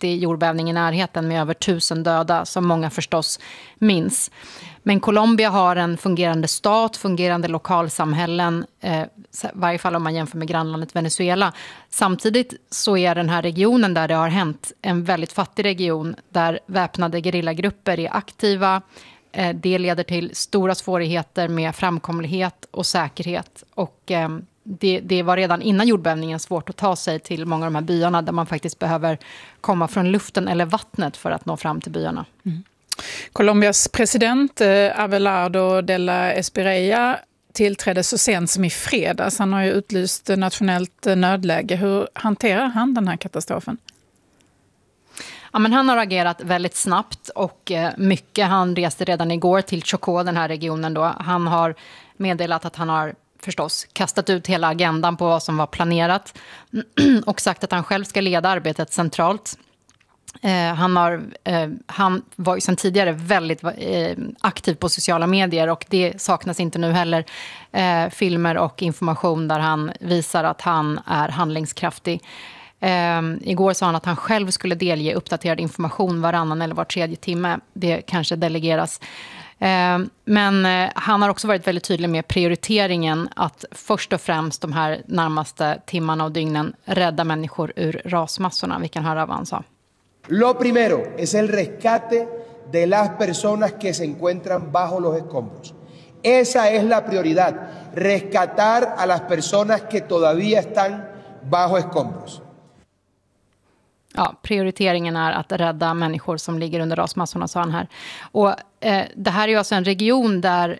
kraftig jordbävning i närheten med över 1000 döda som många förstås minns. Men Colombia har en fungerande stat, fungerande lokalsamhällen, i varje fall om man jämför med grannlandet Venezuela. Samtidigt så är den här regionen där det har hänt en väldigt fattig region där väpnade gerillagrupper är aktiva. Det leder till stora svårigheter med framkomlighet och säkerhet. Och det var redan innan jordbävningen svårt att ta sig till många av de här byarna där man faktiskt behöver komma från luften eller vattnet för att nå fram till byarna. Mm. Colombias president Abelardo de la Espriella tillträdde så sent som i fredags. Han har ju utlyst nationellt nödläge. Hur hanterar han den här katastrofen? Ja, men han har agerat väldigt snabbt och mycket. Han reste redan igår till Chocó, den här regionen då. Han har meddelat att han har förstås kastat ut hela agendan på vad som var planerat och sagt att han själv ska leda arbetet centralt. Han var ju sedan tidigare väldigt aktiv på sociala medier och det saknas inte nu heller filmer och information där han visar att han är handlingskraftig. Igår sa han att han själv skulle delge uppdaterad information varannan eller var tredje timme. Det kanske delegeras. Men han har också varit väldigt tydlig med prioriteringen att först och främst de här närmaste timmarna och dygnen rädda människor ur rasmassorna. Vi kan höra vad han sa. Lo primero es el rescate de las personas que se encuentran bajo los escombros. Esa es la prioridad, rescatar a las personas que todavía están bajo escombros. Ja, prioriteringen är att rädda människor som ligger under rasmassorna, sa han här. Och det här är ju alltså en region där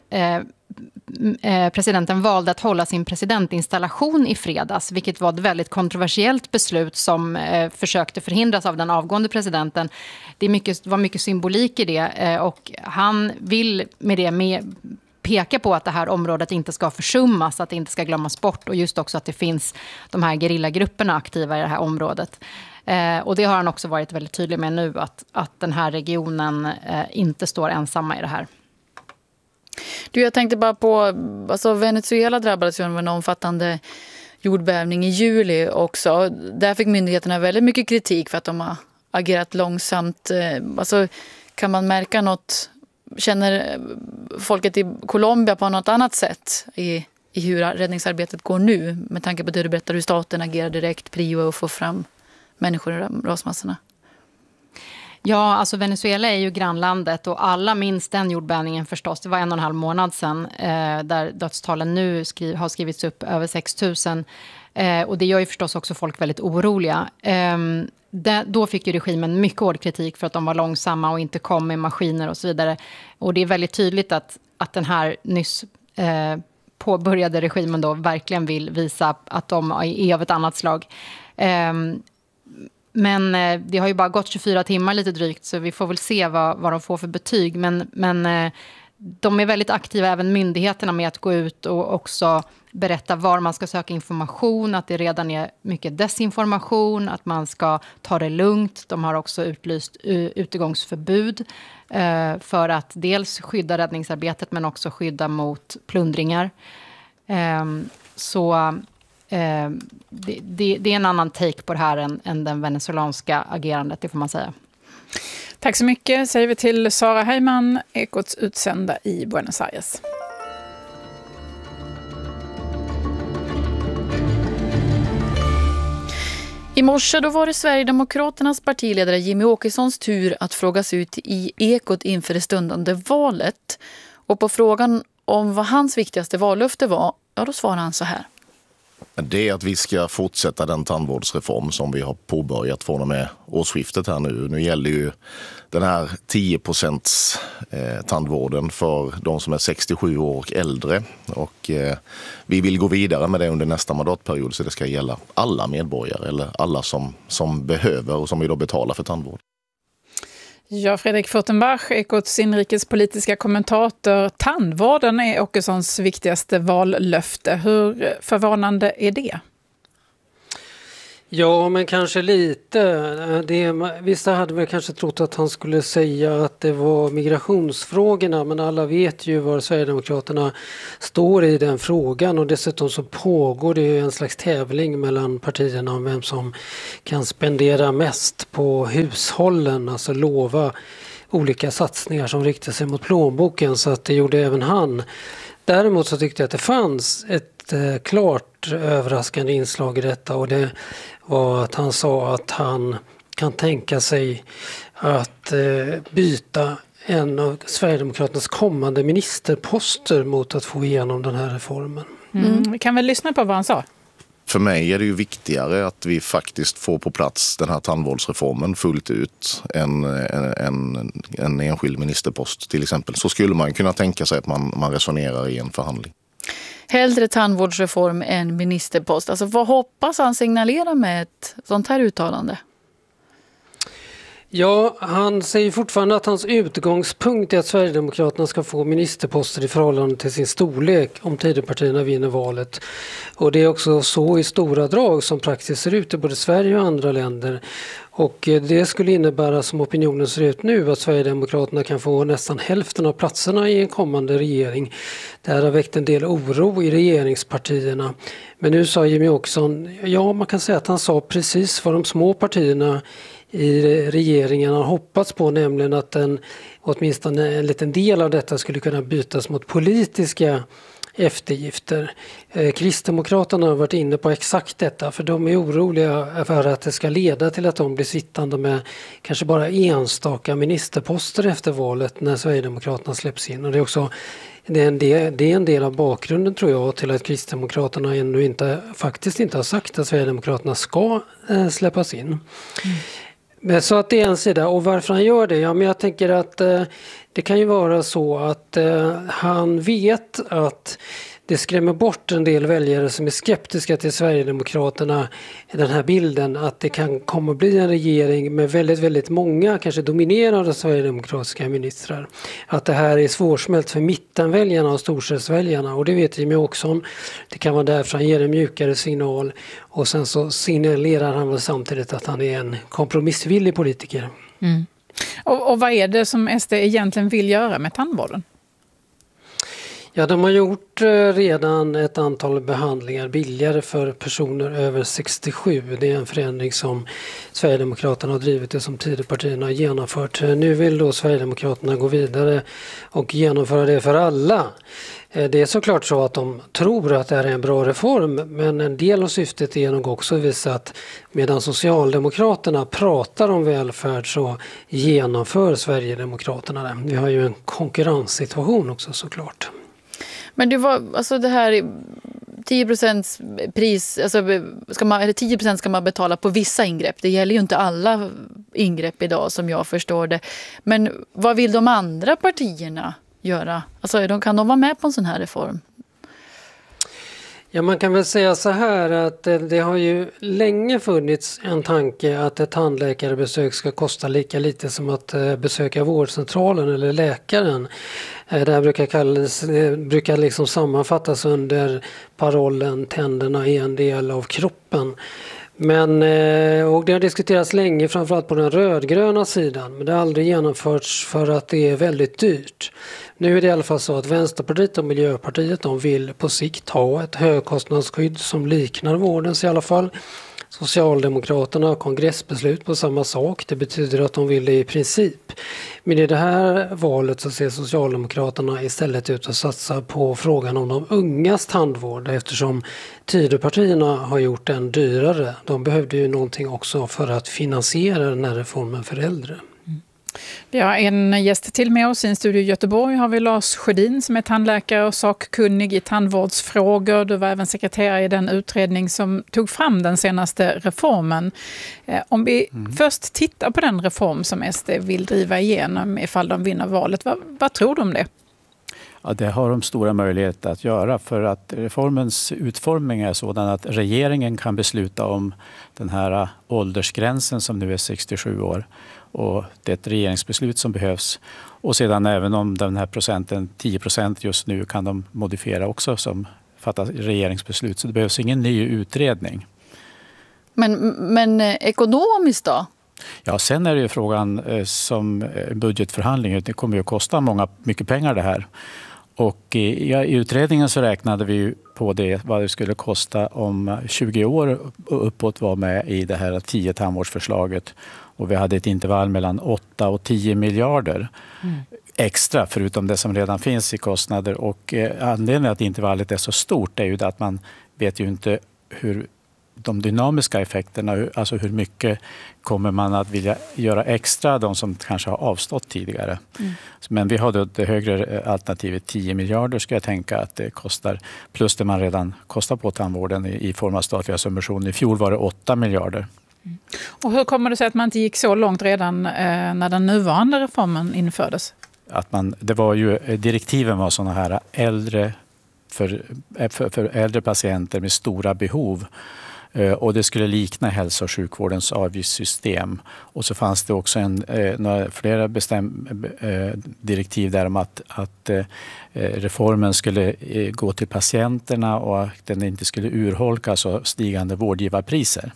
presidenten valde att hålla sin presidentinstallation i fredags, vilket var ett väldigt kontroversiellt beslut som försökte förhindras av den avgående presidenten. Var mycket symbolik i det och han vill med det peka på att det här området inte ska försummas, att det inte ska glömmas bort och just också att det finns de här gerillagrupperna aktiva i det här området. Och det har han också varit väldigt tydlig med nu, att den här regionen inte står ensamma i det här. Jag tänkte bara på, alltså Venezuela drabbades ju av en omfattande jordbävning i juli också. Där fick myndigheterna väldigt mycket kritik för att de har agerat långsamt. Alltså, kan man märka något, känner folket i Colombia på något annat sätt i hur räddningsarbetet går nu? Med tanke på det du berättar, hur staten agerar direkt, prio och få fram människor i rasmassorna. Ja, alltså Venezuela är ju grannlandet och alla minns den jordbävningen förstås. Det var 1,5 månad sedan där dödstalen nu har skrivits upp över 6 000. Och det gör ju förstås också folk väldigt oroliga. Då fick ju regimen mycket hård kritik för att de var långsamma och inte kom med maskiner och så vidare. Och det är väldigt tydligt att den här nyss påbörjade regimen då verkligen vill visa att de är av ett annat slag. Men det har ju bara gått 24 timmar lite drygt, så vi får väl se vad de får för betyg. Men de är väldigt aktiva, även myndigheterna, med att gå ut och också berätta var man ska söka information, att det redan är mycket desinformation, att man ska ta det lugnt. De har också utlyst utegångsförbud för att dels skydda räddningsarbetet men också skydda mot plundringar. Det är en annan take på det här än den venezuelanska agerandet, det får man säga. Tack så mycket säger vi till Sara Heimann, Ekots utsända i Buenos Aires. I morse då var det Sverigedemokraternas partiledare Jimmy Åkessons tur att frågas ut i Ekot inför det stundande valet. Och på frågan om vad hans viktigaste vallöfte var, då svarade han så här. Det är att vi ska fortsätta den tandvårdsreform som vi har påbörjat från och med årsskiftet här nu. Nu gäller ju den här 10% tandvården för de som är 67 år och äldre. Och vi vill gå vidare med det under nästa mandatperiod, så det ska gälla alla medborgare eller alla som behöver och som vi då betalar för tandvård. Ja, Fredrik Furtenbach, Ekots inrikespolitiska kommentator. Tandvården är Åkessons viktigaste vallöfte. Hur förvånande är det? Ja, men kanske lite. Vissa hade väl kanske trott att han skulle säga att det var migrationsfrågorna, men alla vet ju var Sverigedemokraterna står i den frågan, och dessutom så pågår det ju en slags tävling mellan partierna om vem som kan spendera mest på hushållen, alltså lova olika satsningar som riktar sig mot plånboken, så att det gjorde även han. Däremot så tyckte jag att det fanns ett klart överraskande inslag i detta, och det var att han sa att han kan tänka sig att byta en av Sverigedemokraternas kommande ministerposter mot att få igenom den här reformen. Vi kan väl lyssna på vad han sa. För mig är det ju viktigare att vi faktiskt får på plats den här tandvårdsreformen fullt ut än en enskild ministerpost till exempel. Så skulle man kunna tänka sig att man resonerar i en förhandling. Hellre tandvårdsreform än ministerpost. Alltså, vad hoppas han signalera med ett sånt här uttalande? Ja, han säger fortfarande att hans utgångspunkt är att Sverigedemokraterna ska få ministerposter i förhållande till sin storlek om Tidöpartierna vinner valet. Och det är också så i stora drag som praxis ser ut i både Sverige och andra länder. Och det skulle innebära, som opinionen ser ut nu, att Sverigedemokraterna kan få nästan hälften av platserna i en kommande regering. Det här har väckt en del oro i regeringspartierna. Men nu sa Jimmie Åkesson, ja, man kan säga att han sa precis vad de små partierna i regeringen har hoppats på, nämligen att åtminstone en liten del av detta skulle kunna bytas mot politiska eftergifter. Kristdemokraterna har varit inne på exakt detta, för de är oroliga för att det ska leda till att de blir sittande med kanske bara enstaka ministerposter efter valet när Sverigedemokraterna släpps in. Och det är också det är en del av bakgrunden, tror jag, till att Kristdemokraterna ännu faktiskt inte har sagt att Sverigedemokraterna ska släppas in. Men så att det är en sida. Och varför han gör det? Ja, men jag tänker att det kan ju vara så att han vet att det skrämmer bort en del väljare som är skeptiska till Sverigedemokraterna, den här bilden att det kan komma att bli en regering med väldigt, väldigt många, kanske dominerade sverigedemokratiska ministrar. Att det här är svårsmält för mittenväljarna och storstadsväljarna, och det vet Jimmie Åkesson. Det kan vara därför han ger en mjukare signal, och sen så signalerar han väl samtidigt att han är en kompromissvillig politiker. Och vad är det som SD egentligen vill göra med tandvården? Ja, de har gjort redan ett antal behandlingar billigare för personer över 67. Det är en förändring som Sverigedemokraterna har drivit och som Tidöpartierna har genomfört. Nu vill då Sverigedemokraterna gå vidare och genomföra det för alla. Det är såklart så att de tror att det här är en bra reform, men en del av syftet är nog också att visa att medan Socialdemokraterna pratar om välfärd så genomför Sverigedemokraterna det. Vi har ju en konkurrenssituation också, såklart. Men det var alltså det här 10% pris, alltså 10% ska man betala på vissa ingrepp. Det gäller ju inte alla ingrepp idag, som jag förstår det. Men vad vill de andra partierna göra? Alltså, kan de vara med på en sån här reform? Ja, man kan väl säga så här att det har ju länge funnits en tanke att ett tandläkarbesök ska kosta lika lite som att besöka vårdcentralen eller läkaren. Det här brukar liksom sammanfattas under parollen tänderna är en del av kroppen. Och det har diskuterats länge, framförallt på den rödgröna sidan, men det har aldrig genomförts för att det är väldigt dyrt. Nu är det i alla fall så att Vänsterpartiet och Miljöpartiet, de vill på sikt ha ett högkostnadsskydd som liknar vårdens i alla fall. Socialdemokraterna har kongressbeslut på samma sak. Det betyder att de vill det i princip. Men i det här valet så ser Socialdemokraterna istället ut att satsa på frågan om de ungas tandvård, eftersom Tidöpartierna har gjort den dyrare. De behövde ju någonting också för att finansiera den här reformen för äldre. Vi har en gäst till med oss i en studio i Göteborg. Har vi Lars Sjödin som är tandläkare och sakkunnig i tandvårdsfrågor. Du var även sekreterare i den utredning som tog fram den senaste reformen. Om vi först tittar på den reform som SD vill driva igenom ifall de vinner valet, vad tror du om det? Ja, det har de stora möjligheter att göra, för att reformens utformning är sådan att regeringen kan besluta om den här åldersgränsen som nu är 67 år. Och det är ett regeringsbeslut som behövs. Och sedan även om den här procenten, 10% just nu, kan de modifiera också som fattar regeringsbeslut. Så det behövs ingen ny utredning. Men ekonomiskt då? Ja, sen är det ju frågan som budgetförhandling. Det kommer ju att kosta mycket pengar det här. Och i utredningen så räknade vi ju på det, vad det skulle kosta om 20 år uppåt var med i det här 10 tandvårdsförslaget. Och vi hade ett intervall mellan 8 och 10 miljarder extra förutom det som redan finns i kostnader. Och anledningen att intervallet är så stort är ju att man vet ju inte hur de dynamiska effekterna, alltså hur mycket kommer man att vilja göra extra, de som kanske har avstått tidigare. Men vi har då det högre alternativet 10 miljarder ska jag tänka att det kostar, plus det man redan kostar på tandvården i form av statliga subventioner. I fjol var det 8 miljarder. Och hur kommer det sig att man inte gick så långt redan när den nuvarande reformen infördes? Det var ju, direktiven var sådana här äldre för äldre patienter med stora behov. Och det skulle likna hälso- och sjukvårdens avgiftssystem. Och så fanns det också flera direktiv där om att reformen skulle gå till patienterna och att den inte skulle urholkas av stigande vårdgivarpriser.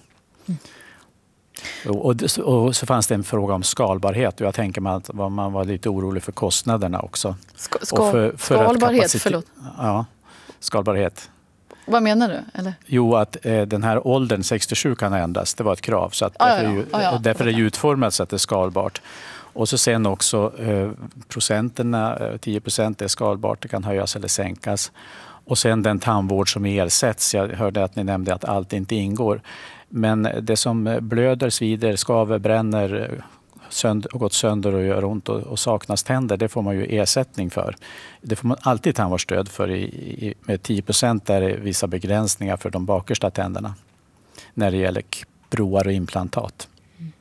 Och så fanns det en fråga om skalbarhet och jag tänker mig att man var lite orolig för kostnaderna också. Skalbarhet, förlåt. Ja, skalbarhet. Vad menar du? Eller? Jo, att den här åldern 67 kan ändras. Det var ett krav. Så att därför är det utformat så att det är skalbart. Och så sen också procenterna, 10% är skalbart. Det kan höjas eller sänkas. Och sen den tandvård som ersätts. Jag hörde att ni nämnde att allt inte ingår. Men det som blöder, svider, skaver, bränner, gått sönder och gör ont och saknas tänder, det får man ju ersättning för. Det får man alltid tandvårdsstöd för med 10% där är vissa begränsningar för de bakersta tänderna när det gäller broar och implantat.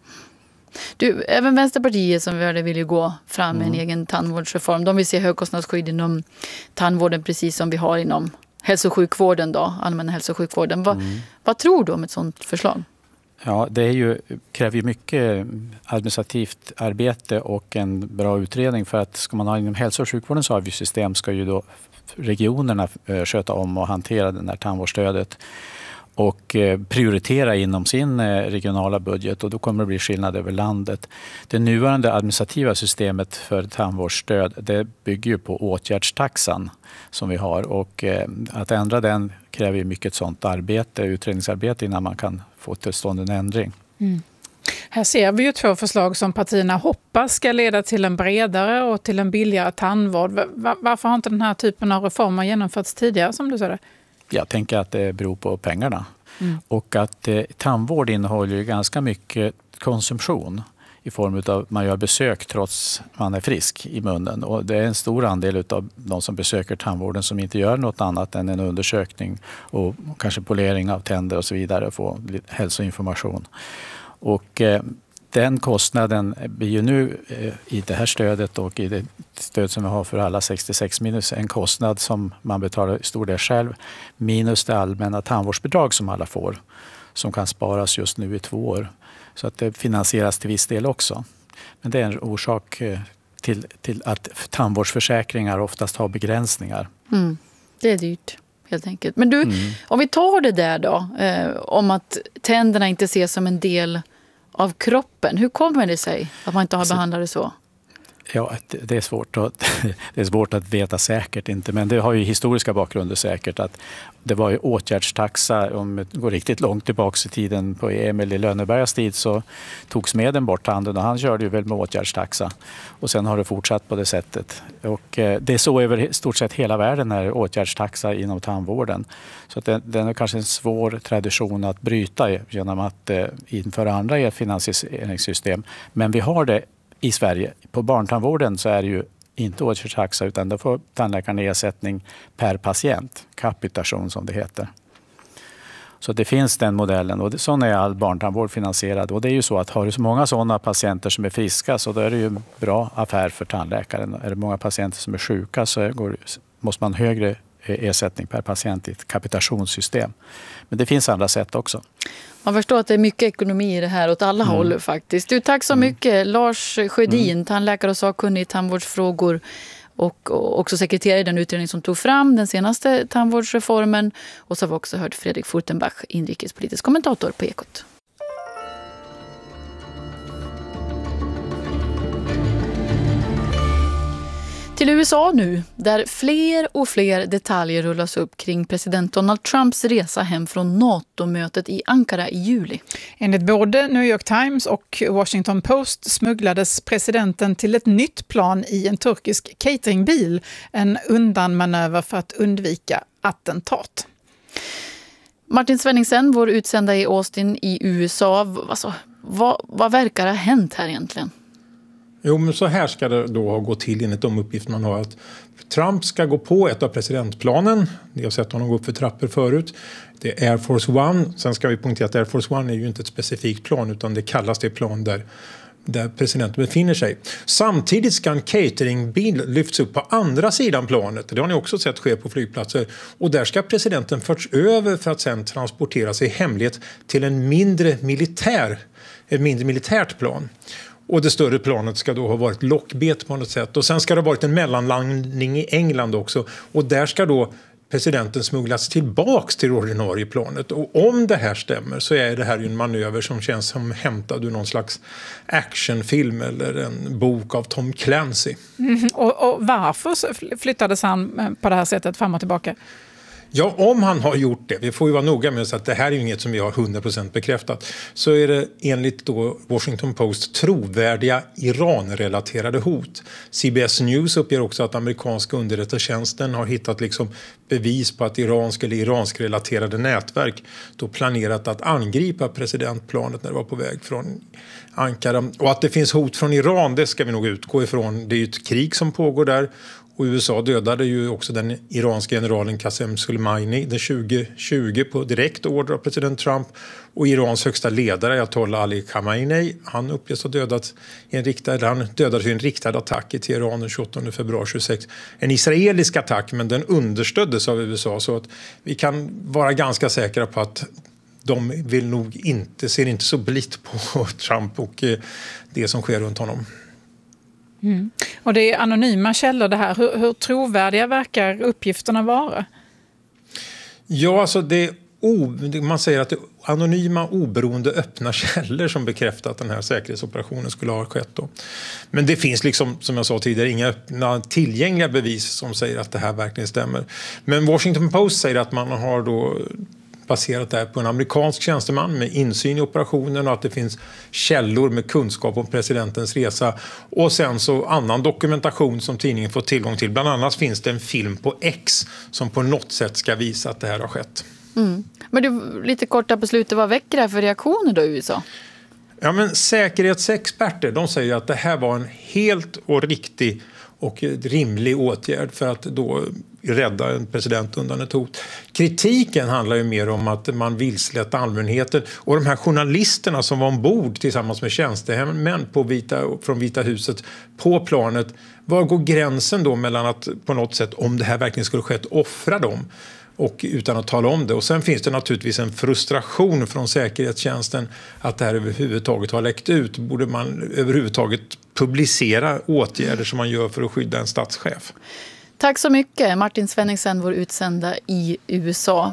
Du, även Vänsterpartiet som vi hörde vill ju gå fram med en egen tandvårdsreform. De vill se högkostnadsskydd inom tandvården precis som vi har inom hälso- och sjukvården då, allmänna hälso- och sjukvården. Vad tror du om ett sådant förslag? Ja, det kräver ju mycket administrativt arbete och en bra utredning för att ska man ha inom hälso- och sjukvårdens avgiftssystem ska ju då regionerna sköta om och hantera det här tandvårdsstödet och prioritera inom sin regionala budget och då kommer det bli skillnad över landet. Det nuvarande administrativa systemet för tandvårdsstöd det bygger ju på åtgärdstaxan som vi har och att ändra den kräver ju mycket sånt utredningsarbete innan man kan få till stånd en ändring. Här ser vi ju 2 förslag som partierna hoppas ska leda till en bredare och till en billigare tandvård. Varför har inte den här typen av reformer genomförts tidigare som du sa det? Jag tänker att det beror på pengarna. Och att tandvård innehåller ju ganska mycket konsumtion i form av att man gör besök trots man är frisk i munnen. Och det är en stor andel av de som besöker tandvården som inte gör något annat än en undersökning och kanske polering av tänder och så vidare och få hälsoinformation. Och den kostnaden blir ju nu i det här stödet och i det stöd som vi har för alla 66 minus en kostnad som man betalar i stor del själv minus det allmänna tandvårdsbidrag som alla får som kan sparas just nu i 2 år. Så att det finansieras till viss del också. Men det är en orsak till att tandvårdsförsäkringar oftast har begränsningar. Det är dyrt helt enkelt. Men du, om vi tar det där då om att tänderna inte ses som en del av kroppen. Hur kommer det sig att man inte har behandlat det så? Ja, det är svårt att veta säkert inte, men det har ju historiska bakgrunder säkert att det var ju åtgärdstaxa, om det går riktigt långt tillbaka i tiden på Emil i Lönnebergas tid så togs smeden bort tanden och han körde ju väl med åtgärdstaxa och sen har det fortsatt på det sättet. Och det är så över stort sett hela världen är åtgärdstaxa inom tandvården. Så att den är kanske en svår tradition att bryta genom att införa andra finansieringssystem. Men vi har det i Sverige. På barntandvården så är det ju inte åtgärdstaxa utan då får tandläkaren ersättning per patient, kapitation som det heter. Så det finns den modellen och sån är all barntandvård finansierad. Och det är ju så att har du så många sådana patienter som är friska så då är det ju en bra affär för tandläkaren. Är det många patienter som är sjuka så måste man högre ersättning per patient i ett kapitationssystem. Men det finns andra sätt också. Man förstår att det är mycket ekonomi i det här åt alla håll faktiskt. Du, tack så mycket Lars Sjödin, tandläkare och sakkunnig i tandvårdsfrågor. och också sekreterare i den utredning som tog fram den senaste tandvårdsreformen. Och så har vi också hört Fredrik Furtenbach, inrikespolitisk kommentator på Ekot. Till USA nu, där fler och fler detaljer rullas upp kring president Donald Trumps resa hem från NATO-mötet i Ankara i juli. Enligt både New York Times och Washington Post smugglades presidenten till ett nytt plan i en turkisk cateringbil, en undanmanöver för att undvika attentat. Martin Svenningsen, vår utsända i Austin i USA, alltså, vad verkar ha hänt här egentligen? Jo, men så här ska det då ha gått till enligt de uppgifter man har. Att Trump ska gå på ett av presidentplanen. Vi har sett honom gå upp för trappor förut. Det är Air Force One. Sen ska vi poängtera att Air Force One är ju inte ett specifikt plan, utan det kallas det plan där presidenten befinner sig. Samtidigt ska en cateringbil lyfts upp på andra sidan planet. Det har ni också sett ske på flygplatser. Och där ska presidenten förts över för att sedan transportera sig i hemlighet till ett mindre militärt plan. Och det större planet ska då ha varit lockbet på något sätt. Och sen ska det ha varit en mellanlandning i England också. Och där ska då presidenten smugglas tillbaks till det ordinarie planet. Och om det här stämmer så är det här ju en manöver som känns som hämtad ur någon slags actionfilm eller en bok av Tom Clancy. Och varför flyttades han på det här sättet fram och tillbaka? Ja, om han har gjort det, vi får ju vara noga med att det här är ju inget som vi har 100% bekräftat, så är det enligt då Washington Post trovärdiga Iran-relaterade hot. CBS News uppger också att amerikanska underrättelsetjänsten har hittat liksom bevis på att iransk-relaterade nätverk då planerat att angripa presidentplanet när det var på väg från Ankara. Och att det finns hot från Iran, det ska vi nog utgå ifrån. Det är ju ett krig som pågår där. Och USA dödade ju också den iranska generalen Qasem Soleimani den 2020 på direkt order av president Trump. Och Irans högsta ledare, Ayatollah Ali Khamenei, han uppges ha dödats i en riktad attack i Teheran den 28 februari 2026. En israelisk attack, men den understöddes av USA, så att vi kan vara ganska säkra på att de ser inte så blitt på Trump och det som sker runt honom. Mm. Och det är anonyma källor det här. Hur trovärdiga verkar uppgifterna vara? Ja, alltså man säger att det är anonyma, oberoende, öppna källor som bekräftar att den här säkerhetsoperationen skulle ha skett då. Men det finns liksom, som jag sa tidigare, inga öppna tillgängliga bevis som säger att det här verkligen stämmer. Men Washington Post säger att man har då baserat det här på en amerikansk tjänsteman med insyn i operationen och att det finns källor med kunskap om presidentens resa. Och sen så annan dokumentation som tidningen får tillgång till. Bland annat finns det en film på X som på något sätt ska visa att det här har skett. Mm. Men du, lite korta på slutet, vad väcker det här för reaktioner då i USA? Ja, men säkerhetsexperter, de säger att det här var en helt och riktig och rimlig åtgärd för att då rädda en president undan ett hot. Kritiken handlar ju mer om att man vilselett allmänheten, och de här journalisterna som var ombord tillsammans med tjänstemän från Vita huset på planet. Var går gränsen då mellan att på något sätt, om det här verkligen skulle skett, offra dem och utan att tala om det? Och sen finns det naturligtvis en frustration från säkerhetstjänsten att det här överhuvudtaget har läckt ut. Borde man överhuvudtaget publicera åtgärder som man gör för att skydda en statschef? Tack så mycket, Martin Svenningsen, vår utsända i USA.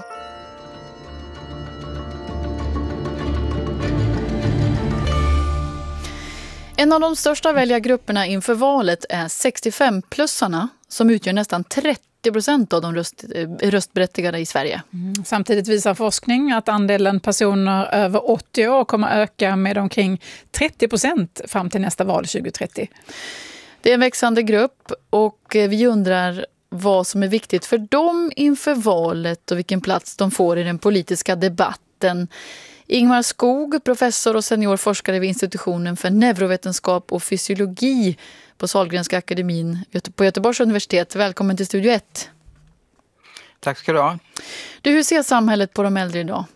En av de största väljargrupperna inför valet är 65-plussarna som utgör nästan 30% av de röstberättigade i Sverige. Samtidigt visar forskning att andelen personer över 80 år kommer öka med omkring 30% fram till nästa val 2030. Det är en växande grupp och vi undrar vad som är viktigt för dem inför valet och vilken plats de får i den politiska debatten. Ingmar Skog, professor och seniorforskare vid institutionen för neurovetenskap och fysiologi på Sahlgrenska akademin på Göteborgs universitet. Välkommen till Studio 1. Tack ska du ha. Hur ser samhället på de äldre idag?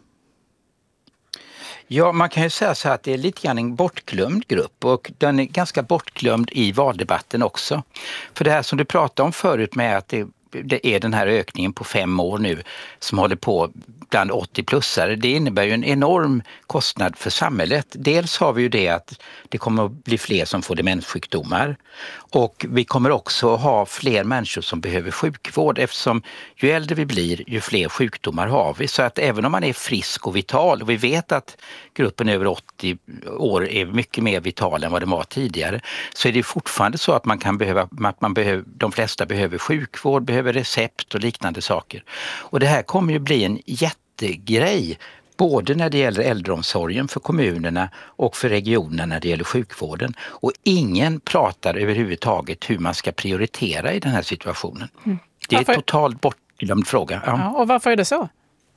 Ja, man kan ju säga så här att det är lite grann en bortglömd grupp, och den är ganska bortglömd i valdebatten också. För det här som du pratade om förut med att det det är den här ökningen på 5 år nu som håller på bland 80-plussare. Det innebär ju en enorm kostnad för samhället. Dels har vi ju det att det kommer att bli fler som får demenssjukdomar och vi kommer också ha fler människor som behöver sjukvård eftersom ju äldre vi blir ju fler sjukdomar har vi. Så att även om man är frisk och vital och vi vet att gruppen över 80 år är mycket mer vital än vad det var tidigare så är det fortfarande så att de flesta behöver sjukvård, behöver recept och liknande saker. Och det här kommer ju bli en jättegrej både när det gäller äldreomsorgen för kommunerna och för regionerna när det gäller sjukvården. Och ingen pratar överhuvudtaget hur man ska prioritera i den här situationen. Det är en totalt bortglömd fråga. Ja, och varför är det så?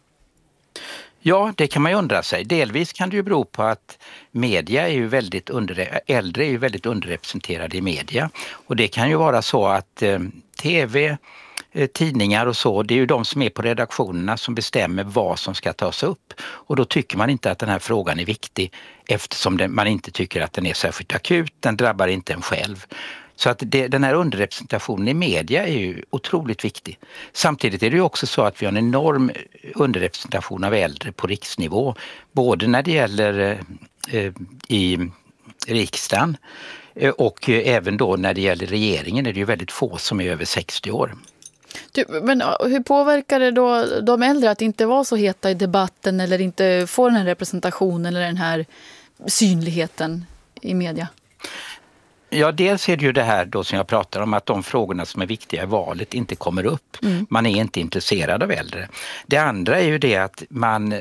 Ja, det kan man ju undra sig. Delvis kan det ju bero på att media är ju äldre är ju väldigt underrepresenterade i media. Och det kan ju vara så att tv, tidningar och så, det är ju de som är på redaktionerna som bestämmer vad som ska tas upp. Och då tycker man inte att den här frågan är viktig eftersom man inte tycker att den är särskilt akut, den drabbar inte en själv. Så att den här underrepresentationen i media är ju otroligt viktig. Samtidigt är det ju också så att vi har en enorm underrepresentation av äldre på riksnivå. Både när det gäller i riksdagen och även då när det gäller regeringen är det ju väldigt få som är över 60 år. Men hur påverkar det då de äldre att inte vara så heta i debatten eller inte få den här representationen eller den här synligheten i media? Ja, dels är det ju det här då som jag pratar om att de frågorna som är viktiga i valet inte kommer upp. Man är inte intresserad av äldre. Det andra är ju det att man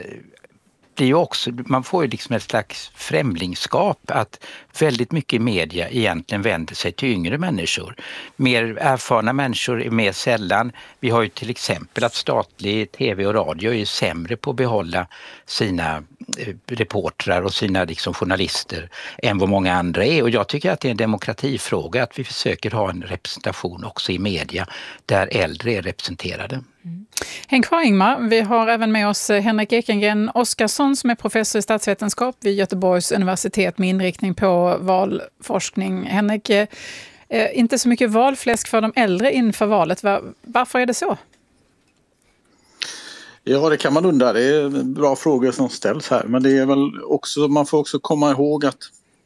får ju liksom ett slags främlingskap att väldigt mycket i media egentligen vänder sig till yngre människor. Mer erfarna människor är mer sällan. Vi har ju till exempel att statlig tv och radio är sämre på att behålla sina reportrar och sina liksom journalister än vad många andra är. Och jag tycker att det är en demokratifråga att vi försöker ha en representation också i media där äldre är representerade. Häng kvar, Ingmar. Vi har även med oss Henrik Ekengren Oskarsson som är professor i statsvetenskap vid Göteborgs universitet med inriktning på valforskning. Henrik, inte så mycket valfläsk för de äldre inför valet. Varför är det så? Ja, det kan man undra. Det är bra frågor som ställs här. Men det är väl också, man får också komma ihåg att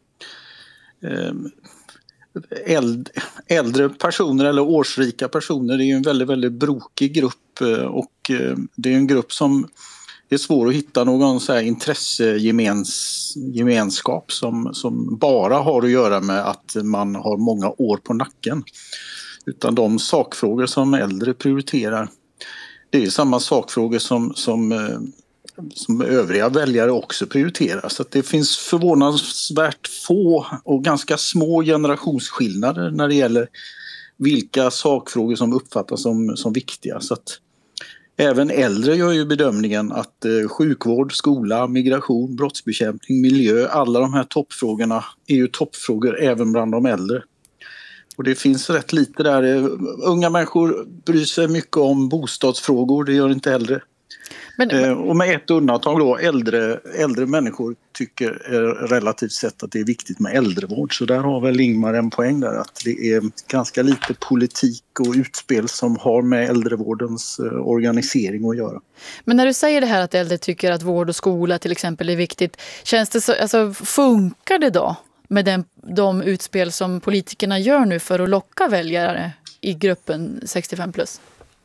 äldre personer eller årsrika personer är ju en väldigt, väldigt brokig grupp och det är en grupp som är svår att hitta någon så här intressegemenskap som bara har att göra med att man har många år på nacken. Utan de sakfrågor som äldre prioriterar, det är samma sakfrågor som övriga väljare också prioriterar. Så att det finns förvånansvärt få och ganska små generationsskillnader när det gäller vilka sakfrågor som uppfattas som viktiga. Så att även äldre gör ju bedömningen att sjukvård, skola, migration, brottsbekämpning, miljö, alla de här toppfrågorna är ju toppfrågor även bland de äldre. Och det finns rätt lite där. Unga människor bryr sig mycket om bostadsfrågor, det gör inte äldre. Och med ett undantag då, äldre människor tycker relativt sett att det är viktigt med äldrevård. Så där har väl Ingmar en poäng där, att det är ganska lite politik och utspel som har med äldrevårdens organisering att göra. Men när du säger det här att äldre tycker att vård och skola till exempel är viktigt, känns det så, alltså, funkar det då med de utspel som politikerna gör nu för att locka väljare i gruppen 65 plus?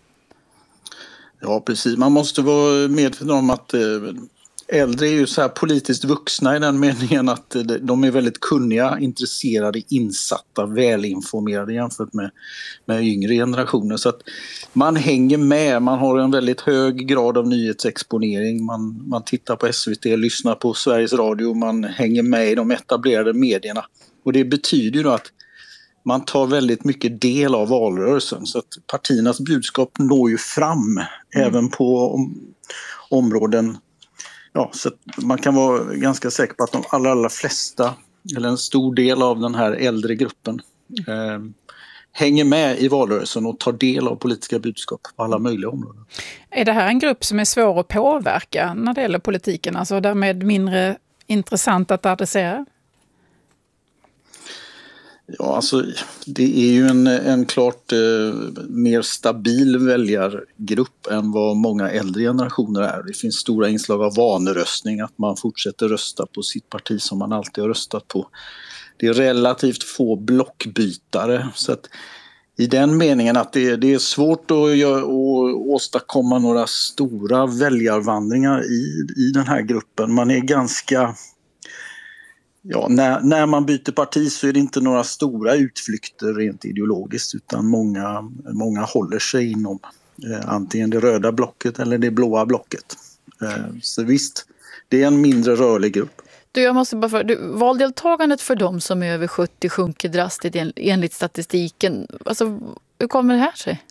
Ja, precis. Man måste vara medveten om att äldre är ju så här politiskt vuxna i den meningen att de är väldigt kunniga, intresserade, insatta, välinformerade jämfört med yngre generationer. Så att man hänger med, man har en väldigt hög grad av nyhetsexponering, man tittar på SVT, lyssnar på Sveriges Radio, man hänger med i de etablerade medierna. Och det betyder ju då att man tar väldigt mycket del av valrörelsen, så att partiernas budskap når ju fram även på områden. Ja, så att man kan vara ganska säker på att de allra flesta, eller en stor del av den här äldre gruppen hänger med i valrörelsen och tar del av politiska budskap på alla möjliga områden. Är det här en grupp som är svår att påverka när det gäller politiken, alltså därmed mindre intressant att adressera? Ja, alltså det är ju en klart mer stabil väljargrupp än vad många äldre generationer är. Det finns stora inslag av vaneröstning, att man fortsätter rösta på sitt parti som man alltid har röstat på. Det är relativt få blockbytare, så att i den meningen att det är svårt att åstadkomma några stora väljarvandringar i den här gruppen. Man är ganska... Ja, när man byter parti så är det inte några stora utflykter rent ideologiskt, utan många håller sig inom antingen det röda blocket eller det blåa blocket. Så visst, det är en mindre rörlig grupp. Jag måste bara valdeltagandet för de som är över 70 sjunker drastiskt enligt statistiken. Alltså, hur kommer det här sig?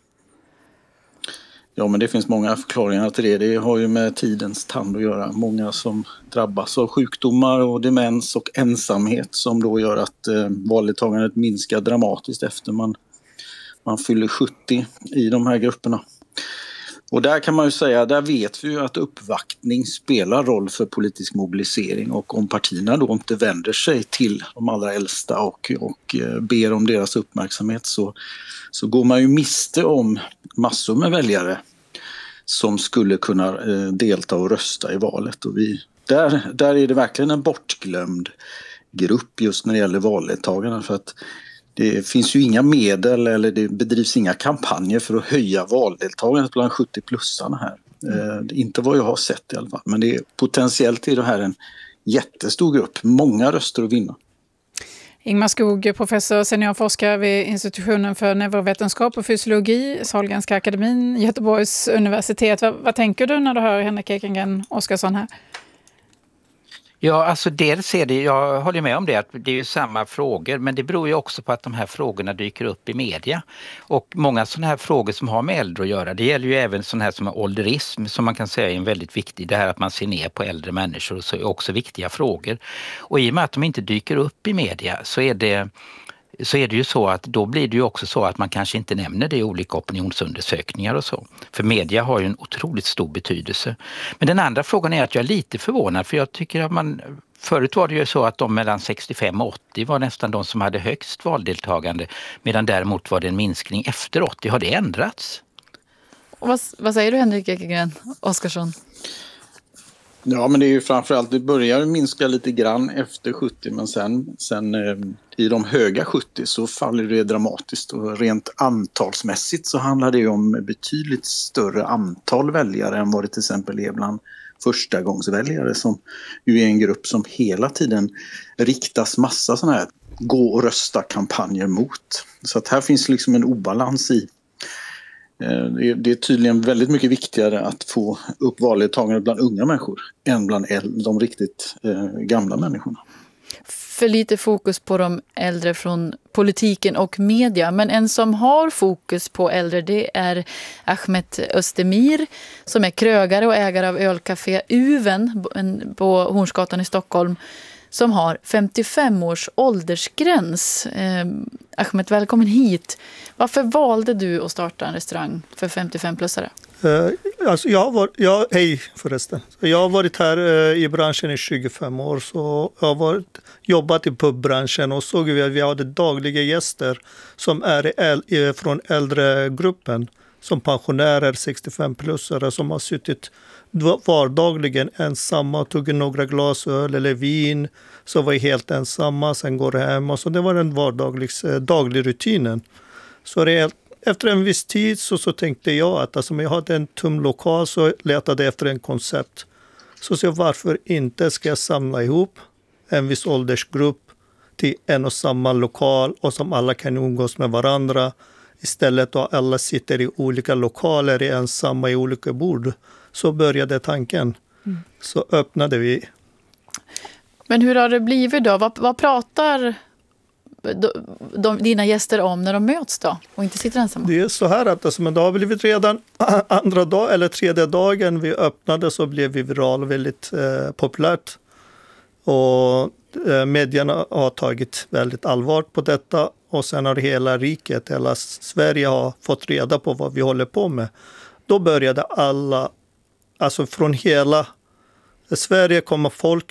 Ja, men det finns många förklaringar till det. Det har ju med tidens tand att göra. Många som drabbas av sjukdomar och demens och ensamhet som då gör att valdeltagandet minskar dramatiskt efter man fyller 70 i de här grupperna. Och där kan man ju säga, där vet vi ju att uppvaktning spelar roll för politisk mobilisering, och om partierna då inte vänder sig till de allra äldsta och ber om deras uppmärksamhet så går man ju miste om massor med väljare som skulle kunna delta och rösta i valet. Och där är det verkligen en bortglömd grupp just när det gäller valdeltagarna, för att det finns ju inga medel eller det bedrivs inga kampanjer för att höja valdeltagandet bland 70-plussarna här. Inte vad jag har sett i alla fall, men det är potentiellt är det här en jättestor grupp, många röster att vinna. Ingmar Skog, professor seniorforskare vid institutionen för neurovetenskap och fysiologi, Sahlgrenska akademin, Göteborgs universitet. Vad tänker du när du hör Henrik Ekengren Oskarsson här? Ja, alltså dels är det, jag håller med om det, att det är ju samma frågor, men det beror ju också på att de här frågorna dyker upp i media. Och många sådana här frågor som har med äldre att göra, det gäller ju även sådana här som ålderism, som man kan säga är en väldigt viktig, det här att man ser ner på äldre människor, så är också viktiga frågor. Och i och med att de inte dyker upp i media så är det ju så att då blir det ju också så att man kanske inte nämner det i olika opinionsundersökningar och så. För media har ju en otroligt stor betydelse. Men den andra frågan är att jag är lite förvånad, för jag tycker att förut var det ju så att de mellan 65 och 80 var nästan de som hade högst valdeltagande, medan däremot var det en minskning efter 80. Har det ändrats? Och vad säger du, Henrik Ekengren Oskarsson? Ja, men det är ju framförallt, det börjar minska lite grann efter 70, men sen i de höga 70 så faller det dramatiskt, och rent antalsmässigt så handlar det om betydligt större antal väljare än vad det till exempel är bland förstagångsväljare, som ju är en grupp som hela tiden riktas massa sådana här gå och rösta kampanjer mot. Så att här finns liksom en obalans i. Det är tydligen väldigt mycket viktigare att få upp valdeltagandet bland unga människor än bland de riktigt gamla människorna. För lite fokus på de äldre från politiken och media. Men en som har fokus på äldre, det är Ahmet Özdemir, som är krögare och ägare av ölcafé Uven på Hornsgatan i Stockholm, som har 55 års åldersgräns. Ahmet, välkommen hit. Varför valde du att starta en restaurang för 55-plussare? Alltså hej förresten. Jag har varit här i branschen i 25 år. Så jag har jobbat i pubbranschen och såg vi att vi hade dagliga gäster som är från äldregruppen. Som pensionärer, 65-plussare som har suttit vardagligen ensamma och tog några glas öl eller vin. Så var helt ensamma, sen går hem. Och så det var den daglig rutinen. Så efter en viss tid så tänkte jag att alltså, jag hade en tom lokal, så letade efter en koncept. Så varför inte ska jag samla ihop en viss åldersgrupp till en och samma lokal, och som alla kan umgås med varandra. Istället då alla sitter i olika lokaler, är ensamma i olika bord. Så började tanken. Så öppnade vi. Men hur har det blivit då? Vad pratar dina gäster om när de möts då och inte sitter ensamma? Det är så här att alltså, men det har blivit redan andra dag eller tredje dagen vi öppnade, så blev vi viral, väldigt populärt. Och medierna har tagit väldigt allvar på detta, och sen har hela riket, hela Sverige har fått reda på vad vi håller på med. Då började alla, alltså från hela Sverige kommer folk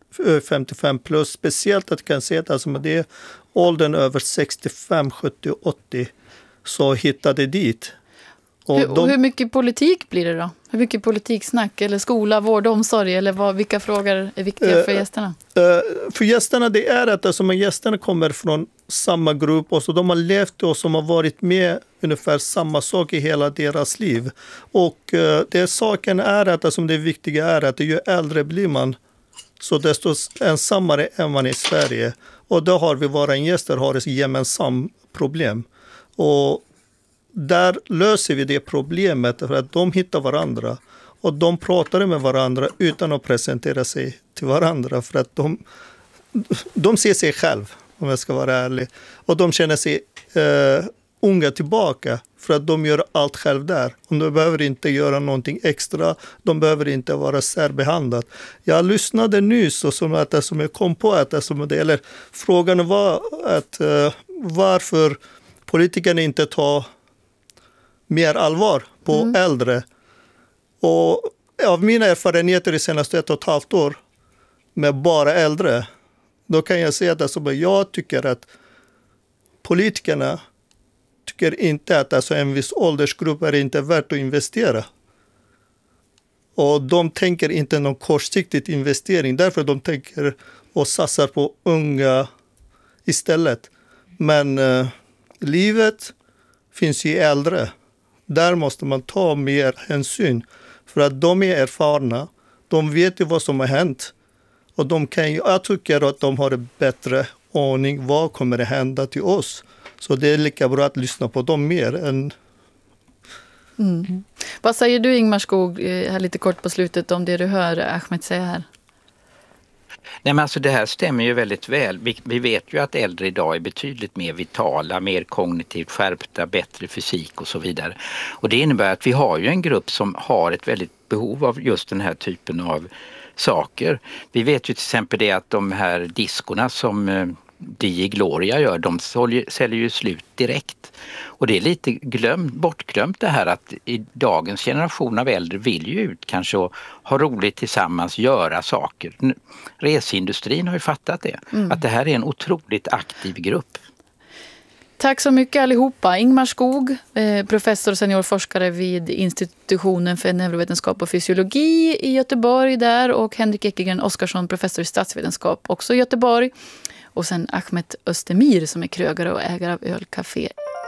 55 plus. Speciellt att kan se att alltså med det åldern över 65, 70, 80 så hittade dit. Hur mycket politik blir det då? Hur mycket politiksnack eller skola, vård och omsorg eller vilka frågor är viktiga för gästerna? För gästerna det är att alltså, gästerna kommer från samma grupp och så de har levt och som har varit med ungefär samma sak i hela deras liv. Och det saken är att alltså, det viktiga är att ju äldre blir man så desto ensammare är man i Sverige. Och då har vi våra gäster har ett gemensamt problem. Och där löser vi det problemet för att de hittar varandra och de pratar med varandra utan att presentera sig till varandra för att de ser sig själv, om jag ska vara ärlig. Och de känner sig unga tillbaka för att de gör allt själv där. Och de behöver inte göra någonting extra, de behöver inte vara särbehandlade. Jag lyssnade nyss och som jag kom på att frågan var att varför politikerna inte tar mer allvar på äldre. Och av mina erfarenheter i senaste 1,5 år med bara äldre, då kan jag säga att jag tycker att politikerna tycker inte att alltså en viss åldersgrupp är inte värt att investera. Och de tänker inte någon kortsiktig investering, därför de tänker och satsar på unga istället. Men livet finns ju äldre. Där måste man ta mer hänsyn för att de är erfarna. De vet ju vad som har hänt. Och jag tycker att de har en bättre aning vad kommer att hända till oss. Så det är lika bra att lyssna på dem mer än... Vad säger du Ingmar Skog här lite kort på slutet om det du hör Ahmed säga här? Nej, men alltså det här stämmer ju väldigt väl. Vi vet ju att äldre idag är betydligt mer vitala, mer kognitivt skärpta, bättre fysik och så vidare. Och det innebär att vi har ju en grupp som har ett väldigt behov av just den här typen av saker. Vi vet ju till exempel det att de här diskorna som DJ Gloria gör, de säljer ju slut direkt. Och det är lite bortglömt det här att i dagens generation av äldre vill ju ut kanske och ha roligt tillsammans, göra saker. Reseindustrin har ju fattat det. Att det här är en otroligt aktiv grupp. Tack så mycket allihopa. Ingmar Skog, professor och seniorforskare vid institutionen för neurovetenskap och fysiologi i Göteborg där, och Henrik Ekegren Oskarsson, professor i statsvetenskap också i Göteborg. Och sen Ahmed Özdemir som är krögare och ägare av Ölcafé.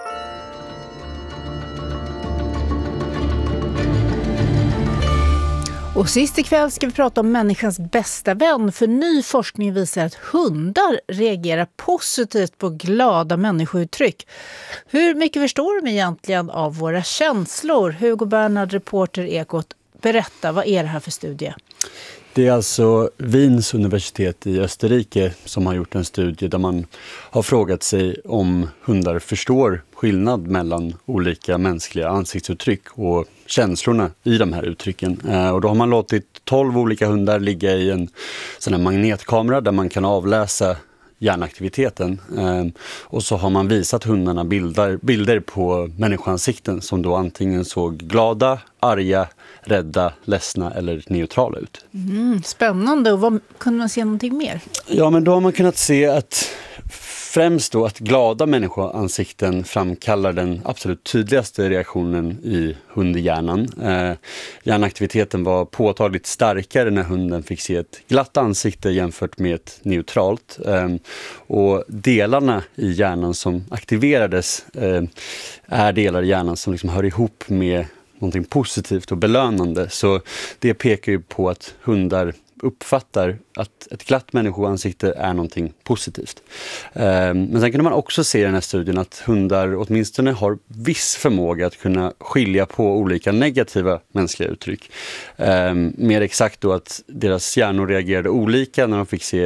Och sist ikväll ska vi prata om människans bästa vän. För ny forskning visar att hundar reagerar positivt på glada människouttryck. Hur mycket förstår de egentligen av våra känslor? Hugo Bernhard, reporter Ekot. Berätta, vad är det här för studie? Det är alltså Wiens universitet i Österrike som har gjort en studie där man har frågat sig om hundar förstår skillnad mellan olika mänskliga ansiktsuttryck och känslorna i de här uttrycken. Och då har man låtit 12 olika hundar ligga i en sån här magnetkamera där man kan avläsa hjärnaktiviteten. Och så har man visat hundarna bilder på människoansikten som då antingen såg glada, arga, rädda, ledsna eller neutrala ut. Spännande. Och vad kunde man se någonting mer? Ja, men då har man kunnat se att främst då att glada människoansikten framkallar den absolut tydligaste reaktionen i hundhjärnan. Hjärnaktiviteten var påtagligt starkare när hunden fick se ett glatt ansikte jämfört med ett neutralt. Och delarna i hjärnan som aktiverades är delar i hjärnan som liksom hör ihop med någonting positivt och belönande. Så det pekar ju på att hundar uppfattar att ett glatt människoansikte är någonting positivt. Men sen kunde man också se i den här studien att hundar åtminstone har viss förmåga att kunna skilja på olika negativa mänskliga uttryck. Mer exakt då att deras hjärnor reagerade olika när de fick se ett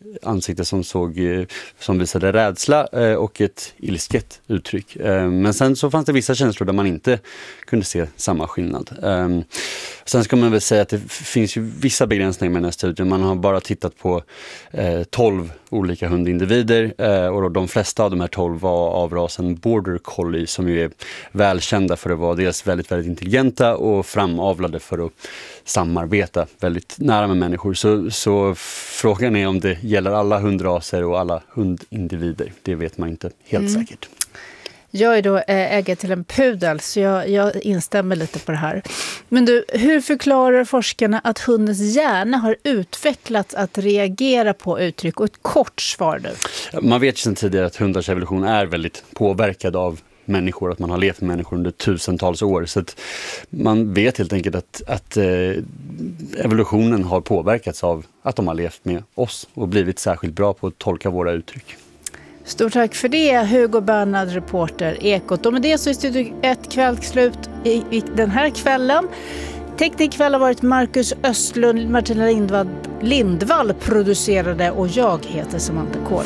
ansikte som visade rädsla och ett ilsket uttryck. Men sen så fanns det vissa känslor där man inte kunde se samma skillnad. Sen ska man väl säga att det finns ju vissa begränsningar med den här studien. Man har bara tittat på 12 olika hundindivider och de flesta av de här 12 var av rasen Border Collie, som ju är välkända för att vara dels väldigt, väldigt intelligenta och framavlade för att samarbeta väldigt nära med människor. Så frågan är om det gäller alla hundraser och alla hundindivider. Det vet man inte helt säkert. Jag är då ägare till en pudel, så jag instämmer lite på det här. Men du, hur förklarar forskarna att hundens hjärna har utvecklats att reagera på uttryck? Och ett kort svar nu. Man vet ju sedan tidigare att hundars evolution är väldigt påverkad av människor, att man har levt med människor under tusentals år. Så att man vet helt enkelt att evolutionen har påverkats av att de har levt med oss och blivit särskilt bra på att tolka våra uttryck. Stort tack för det, Hugo Bernhard, reporter Ekot. Och med det så är Studio 1 kvällsslut i den här kvällen. Teknikkväll har varit Marcus Östlund, Martina Lindvall producerade och jag heter Samantha Kård.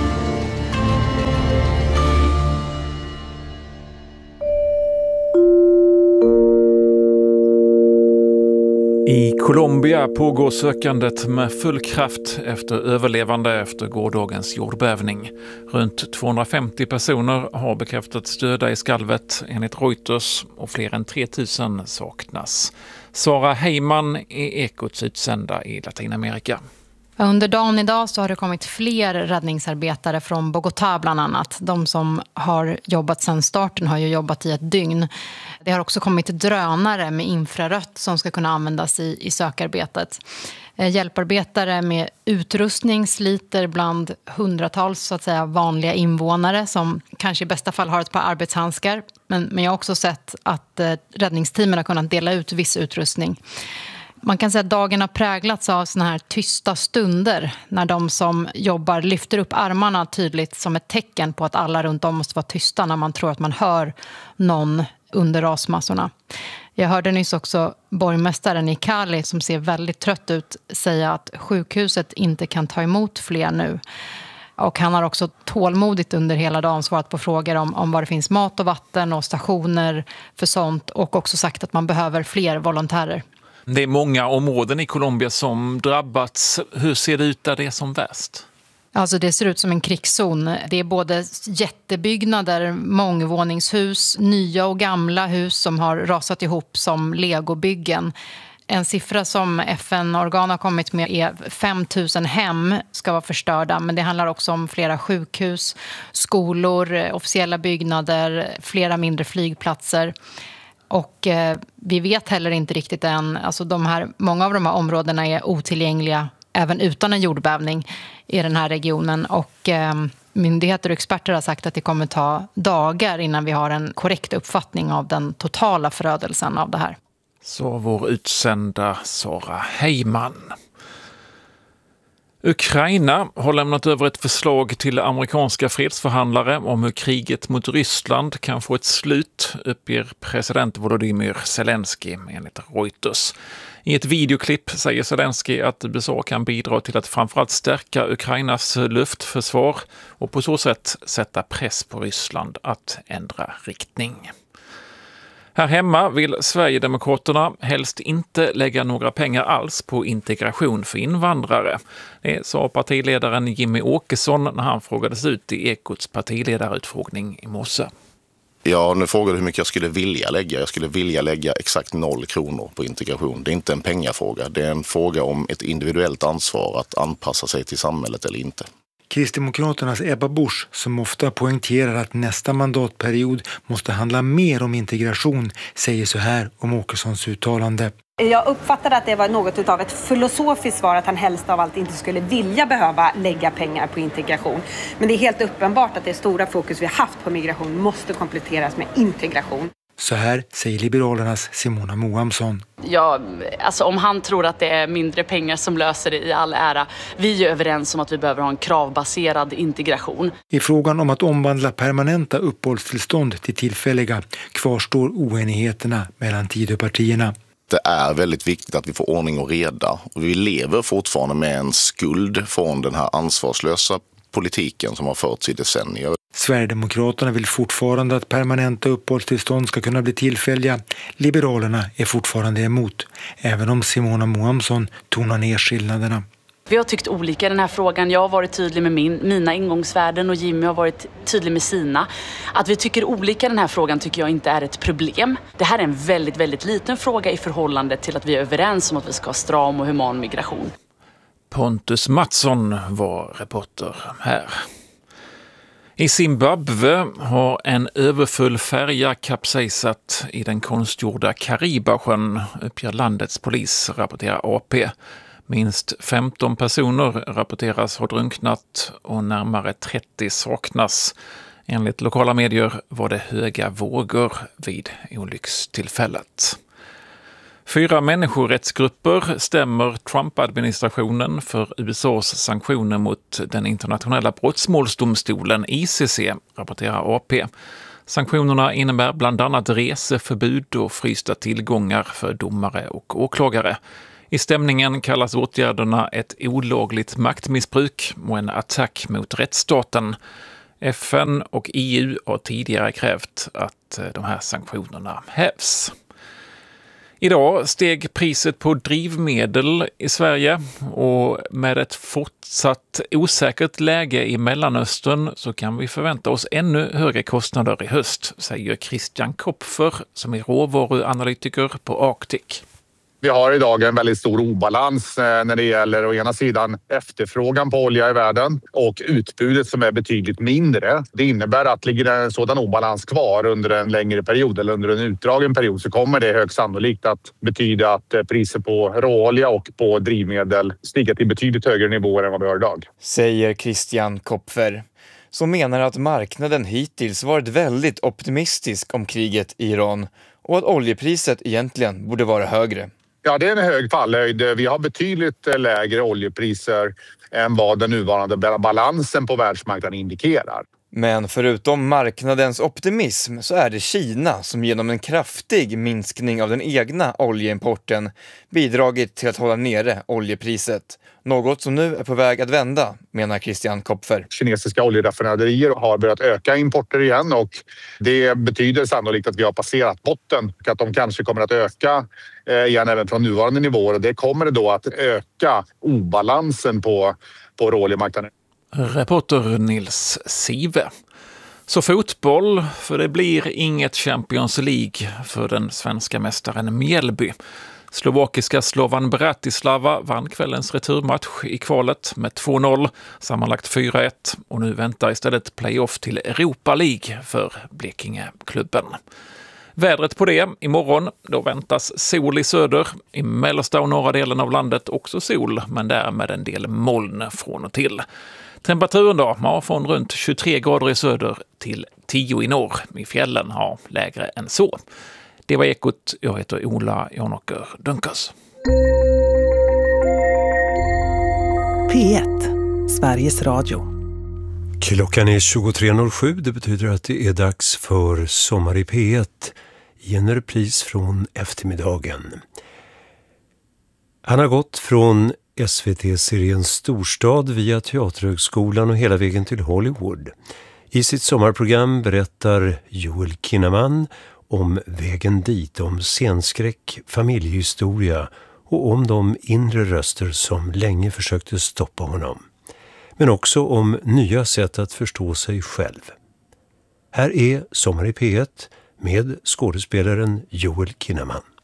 I Colombia pågår sökandet med full kraft efter överlevande efter gårdagens jordbävning. Runt 250 personer har bekräftats döda i skalvet enligt Reuters och fler än 3000 saknas. Sara Heyman är Ekots utsända i Latinamerika. Under dagen idag så har det kommit fler räddningsarbetare från Bogotá bland annat. De som har jobbat sedan starten har ju jobbat i ett dygn. Det har också kommit drönare med infrarött som ska kunna användas i sökarbetet. Hjälparbetare med utrustning sliter bland hundratals så att säga vanliga invånare som kanske i bästa fall har ett par arbetshandskar. Men jag har också sett att räddningsteamen har kunnat dela ut viss utrustning. Man kan säga att dagen har präglats av såna här tysta stunder när de som jobbar lyfter upp armarna tydligt som ett tecken på att alla runt om måste vara tysta när man tror att man hör någon under rasmassorna. Jag hörde nyss också borgmästaren i Cali som ser väldigt trött ut säga att sjukhuset inte kan ta emot fler nu. Och han har också tålmodigt under hela dagen svarat på frågor om var det finns mat och vatten och stationer för sånt och också sagt att man behöver fler volontärer. Det är många områden i Colombia som drabbats. Hur ser det ut där det är som värst? Alltså det ser ut som en krigszon. Det är både jättebyggnader, mångvåningshus, nya och gamla hus som har rasat ihop som legobyggen. En siffra som FN-organ har kommit med är 5 000 hem ska vara förstörda. Men det handlar också om flera sjukhus, skolor, officiella byggnader, flera mindre flygplatser. Och vi vet heller inte riktigt än, alltså många av de här områdena är otillgängliga även utan en jordbävning i den här regionen. Och myndigheter och experter har sagt att det kommer ta dagar innan vi har en korrekt uppfattning av den totala förödelsen av det här. Så vår utsända Sara Heyman. Ukraina har lämnat över ett förslag till amerikanska fredsförhandlare om hur kriget mot Ryssland kan få ett slut, uppger president Volodymyr Zelensky enligt Reuters. I ett videoklipp säger Zelensky att USA kan bidra till att framförallt stärka Ukrainas luftförsvar och på så sätt sätta press på Ryssland att ändra riktning. Här hemma vill Sverigedemokraterna helst inte lägga några pengar alls på integration för invandrare. Det sa partiledaren Jimmy Åkesson när han frågades ut i Ekots partiledarutfrågning i morse. Ja, nu frågade du hur mycket jag skulle vilja lägga. Jag skulle vilja lägga exakt 0 kronor på integration. Det är inte en pengafråga. Det är en fråga om ett individuellt ansvar att anpassa sig till samhället eller inte. Kristdemokraternas Ebba Busch, som ofta poängterar att nästa mandatperiod måste handla mer om integration, säger så här om Åkessons uttalande. Jag uppfattade att det var något av ett filosofiskt svar att han helst av allt inte skulle vilja behöva lägga pengar på integration. Men det är helt uppenbart att det stora fokus vi har haft på migration måste kompletteras med integration. Så här säger Liberalernas Simona Moamsson. Ja, alltså om han tror att det är mindre pengar som löser det i all ära. Vi är överens om att vi behöver ha en kravbaserad integration. I frågan om att omvandla permanenta uppehållstillstånd till tillfälliga kvarstår oenigheterna mellan Tidöpartierna. det är väldigt viktigt att vi får ordning och reda. Och vi lever fortfarande med en skuld från den här ansvarslösa politiken som har förts i decennier. Sverigedemokraterna vill fortfarande att permanenta uppehållstillstånd ska kunna bli tillfälliga. Liberalerna är fortfarande emot, även om Simona Moamsson tonar ner skillnaderna. Vi har tyckt olika i den här frågan. Jag har varit tydlig med mina ingångsvärden och Jimmy har varit tydlig med sina. Att vi tycker olika i den här frågan tycker jag inte är ett problem. Det här är en väldigt, väldigt liten fråga i förhållande till att vi är överens om att vi ska ha stram och human migration. Pontus Mattsson var reporter här. I Zimbabwe har en överfull färja kapsejsat i den konstgjorda Karibasjön, uppger landets polis, rapporterar AP. Minst 15 personer rapporteras ha drunknat och närmare 30 saknas. Enligt lokala medier var det höga vågor vid olyckstillfället. 4 människorättsgrupper stämmer Trump-administrationen för USAs sanktioner mot den internationella brottmålsdomstolen ICC, rapporterar AP. Sanktionerna innebär bland annat reseförbud och frysta tillgångar för domare och åklagare. I stämningen kallas åtgärderna ett olagligt maktmissbruk och en attack mot rättsstaten. FN och EU har tidigare krävt att de här sanktionerna hävs. Idag steg priset på drivmedel i Sverige och med ett fortsatt osäkert läge i Mellanöstern så kan vi förvänta oss ännu högre kostnader i höst, säger Christian Kopfer som är råvaruanalytiker på Arctic. Vi har idag en väldigt stor obalans när det gäller å ena sidan efterfrågan på olja i världen och utbudet som är betydligt mindre. Det innebär att ligger det en sådan obalans kvar under en längre period eller under en utdragen period så kommer det högst sannolikt att betyda att priser på råolja och på drivmedel stiger till betydligt högre nivåer än vad vi har idag. Säger Christian Kopfer, som menar att marknaden hittills varit väldigt optimistisk om kriget i Iran och att oljepriset egentligen borde vara högre. Ja, det är en hög fallhöjd. Vi har betydligt lägre oljepriser än vad den nuvarande balansen på världsmarknaden indikerar. Men förutom marknadens optimism så är det Kina som genom en kraftig minskning av den egna oljeimporten bidragit till att hålla nere oljepriset. Något som nu är på väg att vända, menar Christian Kopfer. Kinesiska oljeraffinaderier har börjat öka importer igen och det betyder sannolikt att vi har passerat botten och att de kanske kommer att öka igen även från nuvarande nivåer och det kommer då att öka obalansen på råoljemarknaden. Reporter Nils Sive. Så fotboll, för det blir inget Champions League för den svenska mästaren Mjällby. Slovakiska Slovan Bratislava vann kvällens returmatch i kvalet med 2-0, sammanlagt 4-1 och nu väntar istället playoff till Europa League för Blekingeklubben. Vädret på det, imorgon då väntas sol i söder, i mellersta och norra delen av landet också sol men därmed en del moln från och till. Temperaturen då, från runt 23 grader i söder till 10 i norr, i fjällen lägre än så. Det var Ekot, jag heter Ola Janåker Dunkas. P1, Sveriges Radio. Klockan är 23.07, det betyder att det är dags för Sommar i P1 i en repris från eftermiddagen. Han har gått från SVT-serien Storstad via Teaterhögskolan och hela vägen till Hollywood. I sitt sommarprogram berättar Joel Kinnaman om vägen dit, om scenskräck, familjehistoria och om de inre röster som länge försökte stoppa honom. Men också om nya sätt att förstå sig själv. Här är Sommar i P1 med skådespelaren Joel Kinnaman.